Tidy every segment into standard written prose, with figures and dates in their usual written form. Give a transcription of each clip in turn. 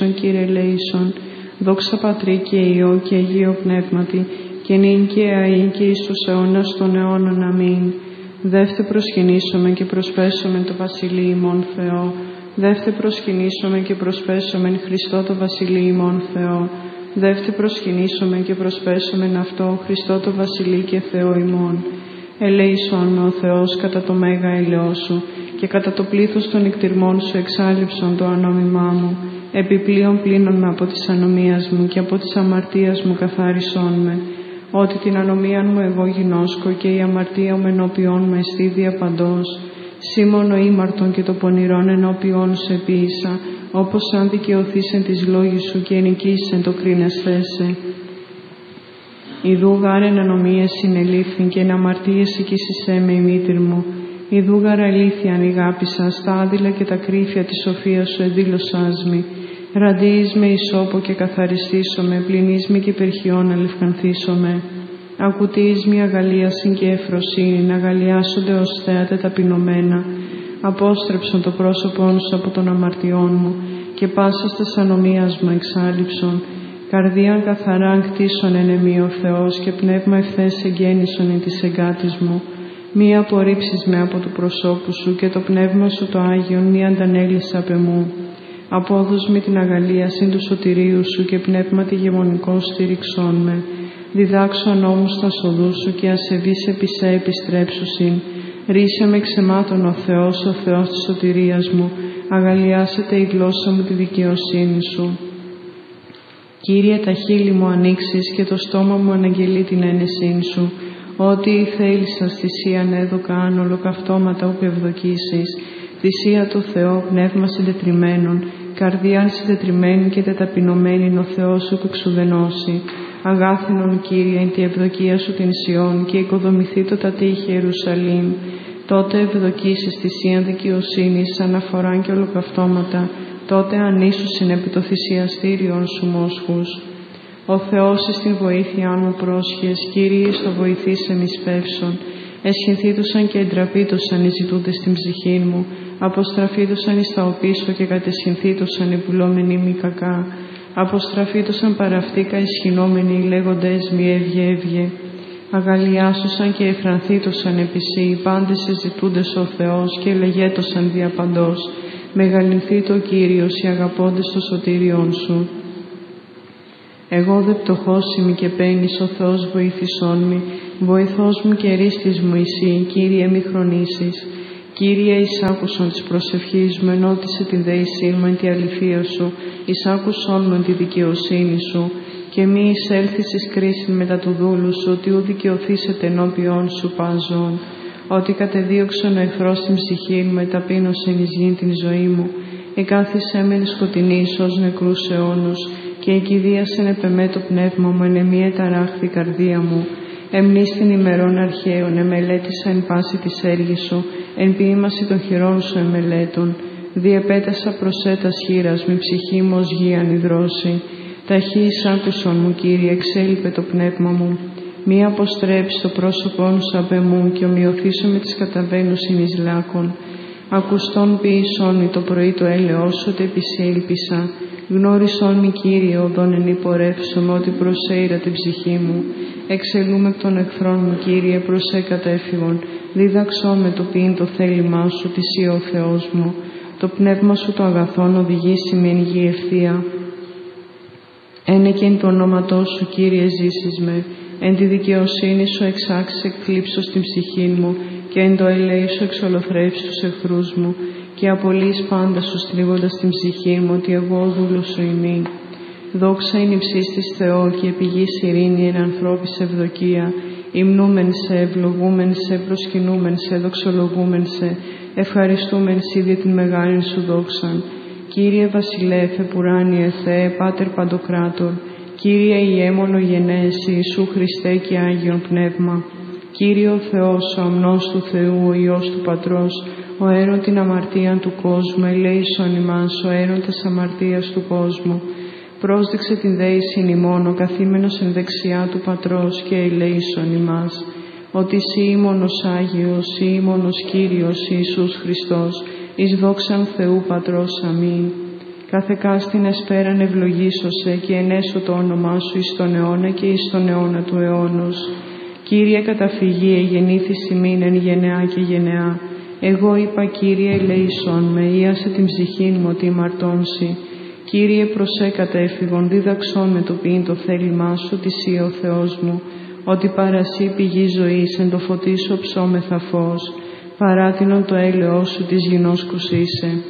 Κύριε ελέησον, δόξα Πατρί και Υιό και Αγίο Πνεύματι, και νυν και αεί και εις τους αιώνας των αιώνων. Αμήν. Δεύτε προσκυνήσομαι και προσπέσομεν το Βασιλεί ημών Θεό. Δεύτε προσκυνήσομεν και προσπέσομεν Χριστό το Βασιλεί ημών Θεό. Δεύτε προσκυνήσομεν και προσπέσομεν αυτό Χριστό το Βασιλεί και Θεό ημών. Ελέησον με ο Θεός κατά το μέγα ελαιό σου, και κατά το πλήθος των εκτιρμών σου εξάλληψον το ανόμημά μου. Επιπλέον πλύνον με από της ανομίας μου και από της αμαρτίας μου καθάρισόν με. Ότι την ανομίαν μου εγώ γινώσκω και η αμαρτία μου ενώπιόν με εστί διαπαντός. Σήμωνο ήμαρτον και το πονηρόν ενώπιόν σου επίησα, όπως αν δικαιωθείς εν της λόγης σου και ενοικήσεν το κρίνεσθέσαι. Ιδού γάρεν ανομίες συνελήφθην και εν αμαρτίες οικήσισέ με η μήτηρ μου. Ιδού γαρ αλήθειαν ηγάπησα, στα άδειλα και τα κρύφια της σοφίας σου εδήλωσάς μη. Ραντίεις με ισόπο και καθαριστήσομαι, πλυνείς με και υπερχιών αλευκανθήσομαι. Ακουτείς με αγαλίασιν και ευφροσύνη, να αγαλιάσονται ως θέατε ταπεινωμένα. Απόστρεψον το πρόσωπόν σου από των αμαρτιών μου και πάσας τες ανομίας μου εξάλληψον. Καρδίαν καθαράν κτίσον εν εμεί ο Θεός και πνεύμα ευθές εγγέννησον εν της εγκάτης μου. Μη απορρίψεις με από του προσώπου σου και το πνεύμα σου το Άγιον μη αντανέλεις απ' εμού. Απόδους με την αγαλίασιν του σωτηρίου σου και πνεύμα τη γεμονικό στήριξόν με. Διδάξον όμως τα σοδού σου και ασεβείς επί σε επιστρέψουσιν. Ρίσε με ξεμάτων ο Θεός της σωτηρίας μου. Αγαλιάσετε η γλώσσα μου τη δικαιοσύνη σου. Κύριε, τα χείλη μου ανοίξεις και το στόμα μου αναγγελεί την ένεσήν σου. Ότι θέλησας θυσίαν έδωκα αν ολοκαυτώματα ουκ ευδοκίσεις. Θυσία του Θεό, πνεύμα συντετριμένων, καρδίαν συντετριμένη και τεταπεινωμένη ο Θεός σου εξουδενώσει. Αγάθινον Κύριε, εν τη ευδοκία σου την Σιών και οικοδομηθεί το τα τείχη Ιερουσαλήμ. Τότε ευδοκίσεις θυσίαν δικαιοσύνης, αναφοράν και ολοκαυτώματα, τότε ανήσουσιν επί το θυσιαστήριον σου μόσχους. Ο Θεός εις την βοήθειά μου πρόσχες, Κύριε στο βοηθήσεν εις πεύσον. Εσχυνθήτουσαν και εντραπήτουσαν οι ζητούντες στην ψυχή μου, αποστραφήτουσαν εις τα οπίσω και κατεσχυνθήτουσαν οι πουλόμενοι μη κακά. Αποστραφήτουσαν παραυτήκα ισχυνόμενοι λέγοντες μη έβγε. Αγαλιάσουσαν και εφρανθήτουσαν επισή οι πάντες εζητούντες ο Θεός και λεγέτωσαν διαπαντός. Μεγαλυνθεί το Κύριος οι αγαπώντες το σωτήριον σου. Εγώ δε πτωχός είμαι και παίρνεις ο Θεός βοήθησόν μη. Βοηθός μου και ρίστης μου εσύ, Κύριε μη χρονίσεις. Κύριε, εισάκουσον της προσευχής μου, ενώτισε την δέησή μου εν τη αληθεία σου, εισάκουσον μου εν τη δικαιοσύνη σου, και μη εισέλθεις εις κρίσιν μετά του δούλου σου, ότι ου δικαιωθήσετε ενώπιόν σου παζών. Ότι κατεδίωξον ο εχθρός την ψυχή μου, εταπείνωσεν εις γην την ζωή μου, εκάθισέ με σκοτεινής ως νεκρούς αιώνους, και εκηδίασεν επεμέ το πνεύμα μου, εν εμή εταράχθη η καρδία μου. Εμνίστην ημερών αρχαίων, εμελέτησα εν πάση της έργης σου, εν ποίημαση των χειρών σου εμελέτων. Διεπέτασα προσέτας χείρας, μη ψυχή μου ως γη ανιδρώση. Ταχύ εισάκουσον μου, Κύριε, εξέλιπε το πνεύμα μου. Μη αποστρέψει το πρόσωπόν σου απ' εμού και ομοιωθήσω με τις καταβαίνουσιν εις λάκων. Ακουστόν ποιησόν το πρωί το έλεος σου, τε επισέλπισα. Γνώρισόν μη, Κύριε, οδόν εν υπορεύσομαι, ότι προσέειρα την ψυχή μου. Εξελούμε εκ των εχθρών μου, Κύριε, προσέ κατέφυγον. Δίδαξόν με το ποιήν το θέλημά σου, της ο Θεός μου. Το πνεύμα σου το αγαθόν οδηγήσει με εν γη ευθεία. Ένε και εν το ονόματό σου, Κύριε, ζήσεις με. Εν τη δικαιοσύνη σου εξάξεις εκκλήψω στην ψυχή μου, και εν το ελέη σου εξολοθρεύσεις τους εχθρούς μου, και απολύεις πάντα σου στρίγοντας την ψυχή μου, ότι εγώ δούλος σου ημί. Δόξα είναι υψής της Θεό και επιγής ειρήνη εν ανθρώπης ευδοκία. Υμνούμεν σε, ευλογούμεν σε, προσκυνούμεν σε, δοξολογούμεν σε, ευχαριστούμεν σε δια την μεγάλη σου δόξαν. Κύριε Βασιλέφε, πουράνιε Θεέ, Πάτερ Παντοκράτορ, Κύριε Ιέμονο γενναίες, Ιησού Χριστέ και Άγιον Πνεύμα. Κύριε ο Θεός, ο αμνός του Θεού, ο Υιός του Πατρός, ο αίρον την αμαρτίαν του κόσμου, ελέησον ημάς, ο αίρον τας αμαρτίας του κόσμου. Πρόσδεξε την δέησιν ημών, ο καθήμενος εν δεξιά του Πατρός, και ελέησον ημάς. Ότι σύ ήμονος Άγιος, σύ ήμονος Κύριος Ιησούς Χριστός, εις δόξαν Θεού Πατρός. Αμήν. Κάθε κάστην εσπέραν ευλογήσωσε και ενέσω το όνομά σου εις τον αιώνα και εις τον αιώνα του αιώνος. Κύριε καταφυγή εγεννήθης ημίν εν γενεά και γενεά. Εγώ είπα, Κύριε, ελέησον με, ίασε την ψυχήν μου ότι ημαρτώνσει. Κύριε, προσέ κατέφυγον, δίδαξόν με το ποιήν το θέλημά σου, της ο Θεός μου, ότι παρασύ πηγή ζωής, εν το φωτίσω ψώμεθα φως, παράτηνον το έλεος σου της γινώσκους είσαι.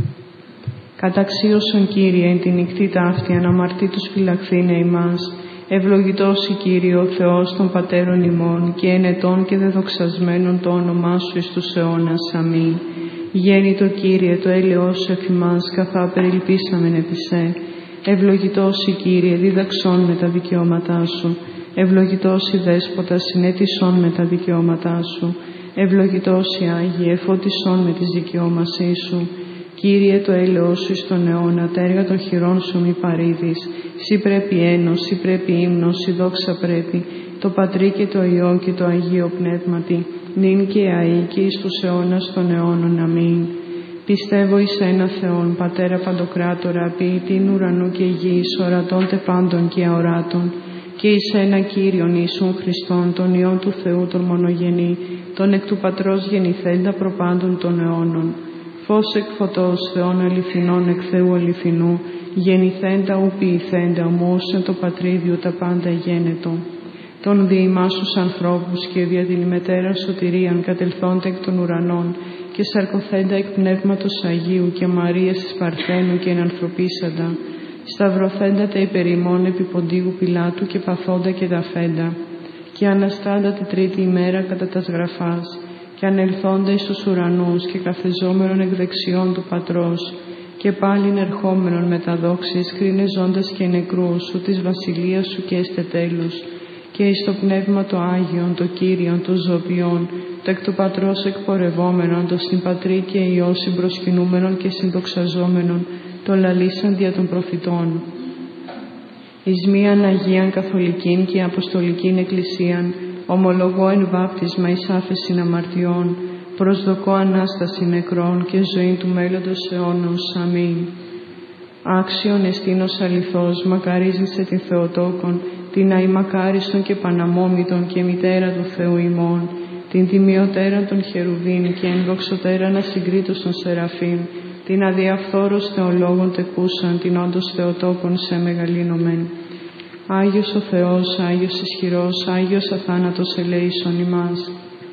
Καταξίωσον, Κύριε, εν τη νυχτή ταύτη, αναμαρτήτους φυλαχθήνε ημάς. Ευλογητός η Κύριε ο Θεός των πατέρων ημών και ενετών και δεδοξασμένων το όνομά σου εις τους αιώνας. Αμήν. Γέννητο Κύριε το έλεος σου εφ' ημάς, καθά περιλπίσαμεν επί σε. Ευλογητός η Κύριε, δίδαξόν με τα δικαιώματά σου. Ευλογητός η Δέσποτα, συνέτησόν με τα δικαιώματά σου. Ευλογητός η Άγιε, φώτισόν με τις δικαιώμασή σου. Κύριε το έλεος σου εις τον αιώνα, τα έργα των χειρών σου μη παρήδεις. Συ πρέπει ένος, συ πρέπει ύμνος, συ δόξα πρέπει, το Πατρί και το Υιό και το Αγίο Πνεύματι, νυν και αεί και εις τους αιώνας των αιώνων. Αμήν. Πιστεύω εις ένα Θεόν, Πατέρα Παντοκράτορα, ποιητήν ουρανού και γης, ορατών τε πάντων και αοράτων, και εις ένα Κύριον Ιησούν Χριστόν, τον Υιόν του Θεού τον μονογενή, τον εκ του Πατρός γεννηθέντα προπάντων των αιώνων. Φως εκ φωτός, Θεών αληθινών εκ Θεού αληθινού, γεννηθέντα ου ποιηθέντα, ομοούσεν το Πατρίδιο τα πάντα γένετο. Τον διημάσους ανθρώπους και δια την ημετέρα σωτηρίαν κατελθόντα εκ των ουρανών και σαρκωθέντα εκ Πνεύματος Αγίου και Μαρίας της Παρθένου και ενανθρωπίσαντα, σταυρωθέντα τα υπερημών επί Ποντίου Πιλάτου και παθόντα και ταφέντα, και αναστάντα τη τρίτη ημέρα κατά τας γραφάς, και ανελθόντα εις τους ουρανούς και καθεζόμενον εκ δεξιών του Πατρός, και πάλιν ερχόμενον με τα δόξης, κρίνεζόντας και νεκρούς σου της βασιλείας σου και έστε τέλους, και εις το Πνεύμα το Άγιον, το Κύριον, το ζωοποιών, το εκ του Πατρός εκπορευόμενον, το στην Πατρί και Υιό συμπροσκυνούμενον και συνδοξαζόμενον, το λαλήσαν δια των προφητών. Εις μίαν Αγίαν Καθολικήν και Αποστολικήν Εκκλησίαν, ομολογώ εν βάπτισμα εις άφεσιν αμαρτιών, προσδοκώ Ανάσταση νεκρών και ζωή του μέλλοντος αιώνος. Αμήν. Άξιον εστίνος αληθώς, μακαρίζεσαι την Θεοτόκον, την αημακάριστον και παναμόμητον και μητέρα του Θεού ημών, την τιμιωτέραν των χερουβίν και ενδοξωτέραν ασυγκρίτως των Σεραφείμ, την αδιαφθόρος θεολόγων τεκούσαν, την όντως Θεοτόκον σε μεγαλύνομεν. Άγιος ο Θεός, Άγιος ισχυρός, Άγιος αθάνατος ελέησον ημάς.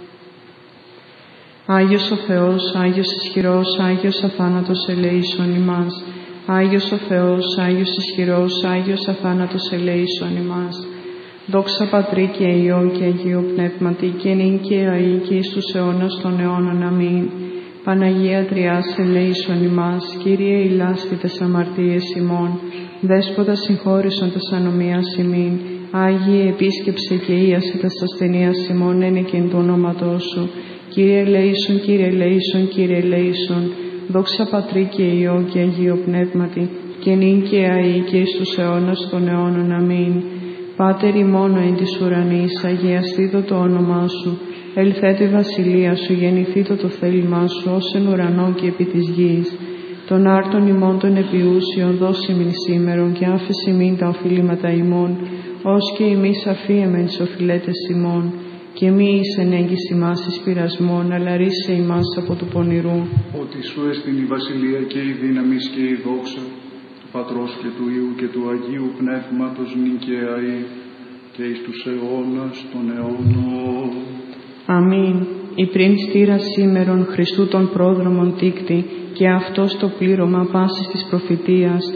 Άγιος ο Θεός, Άγιος ισχυρός, Άγιος αθάνατος ελέησον ημάς. Άγιος ο Θεός, Άγιος ισχυρός, Άγιος αθάνατος ελέησον ημάς. Δόξα Πατρί και Υιό και Αγίου Πνεύματι, και νυν και αεί και εις τους αιώνας των αιώνων. Αμήν. Παναγία Τριάς ελέησον ημάς. Κύριε ηλάσθη τες αμαρτίες ημών. Δέσποτα συγχώρησον τες ανομίας ημίν. Άγιε επίσκεψε και ίασε τες ασθενείας ημών ένεκεν του ονόματός σου. Κύριε ελέησον, Κύριε ελέησον, Κύριε ελέησον. Δόξα Πατρί και Υιό και Αγίο Πνεύματι, και νυν και αεί και εις τους αιώνας των αιώνων. Αμήν. Πάτερ ημών εν της ουρανής, αγιαστήτω το όνομά σου. Ελθέτω η βασιλεία σου, γεννηθήτω το θέλημά σου, ως εν ουρανό και επί της γης. Των άρτων ημών των επιούσιων δώσιμην σήμερον, και άφεση μην τα οφειλήματα ημών, ως και εμείς αφίεμεν τις οφειλέτες ημών. Και μη εις εν έγκυς ημάς εις πειρασμόν, αλλά ρίσε ημάς από του πονηρού. Ότι σου έστειν η βασιλεία και η δύναμις και η δόξα του Πατρός και του Υιού και του Αγίου Πνεύματος νυν και αεί και εις τους αιώνας των αιώνων. Αμήν. Η πριν στήρα σήμερον Χριστού των πρόδρομων τίκτη, και αυτός το πλήρωμα πάσης της προφητείας,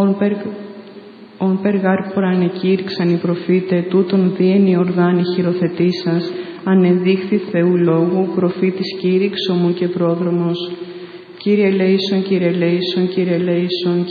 ον περγάρ προανεκήρξαν οι προφήτε, τούτον διέν η οργάνη χειροθετήσας, ανεδείχθη Θεού λόγου, προφήτης κήρυξο μου και πρόδρομος. Κύριε ελέησον, Κύριε ελέησον, Κύριε ελέησον,